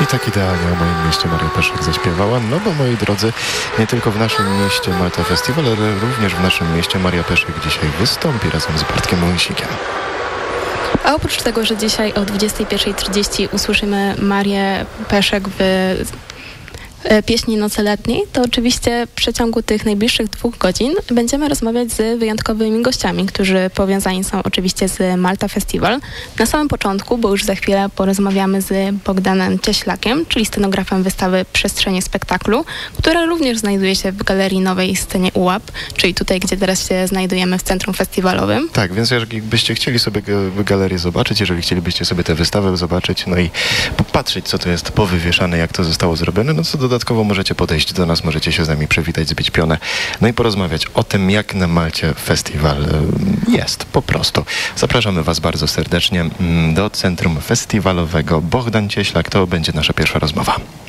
tak idealnie o moim mieście Maria Peszek zaśpiewała, no bo moi drodzy, nie tylko w naszym mieście Malta Festival, ale również w naszym mieście Maria Peszek dzisiaj wystąpi razem z Bartkiem Wąsikiem. A oprócz tego, że dzisiaj o 21:30 usłyszymy Marię Peszek w pieśni Nocy Letniej, to oczywiście w przeciągu tych najbliższych 2 godzin będziemy rozmawiać z wyjątkowymi gościami, którzy powiązani są oczywiście z Malta Festival. Na samym początku, bo już za chwilę porozmawiamy z Bogdanem Cieślakiem, czyli scenografem wystawy Przestrzenie Spektaklu, która również znajduje się w Galerii Nowej Scenie UAP, czyli tutaj, gdzie teraz się znajdujemy w centrum festiwalowym. Tak, więc jakbyście chcieli sobie galerię zobaczyć, jeżeli chcielibyście sobie tę wystawę zobaczyć, no i popatrzeć, co to jest powywieszane, jak to zostało zrobione, no to dodatkowo możecie podejść do nas, możecie się z nami przywitać, zbić pionę, no i porozmawiać o tym, jak na Malcie festiwal jest, po prostu. Zapraszamy Was bardzo serdecznie do centrum festiwalowego. Bogdan Cieślak, to będzie nasza pierwsza rozmowa.